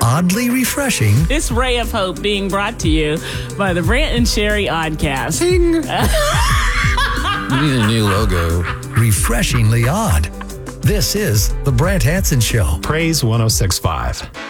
Oddly refreshing. This ray of hope being brought to you by the Brant and Sherry Oddcast. We need a new logo. Refreshingly odd. This is The Brant Hanson Show. Praise 106.5.